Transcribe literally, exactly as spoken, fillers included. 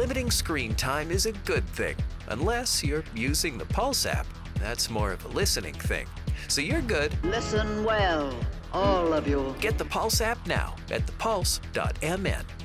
limiting screen time is a good thing, unless you're using the Pulse app. That's more of a listening thing. So you're good. Listen well, all of you. Get the Pulse app now at the pulse dot m n.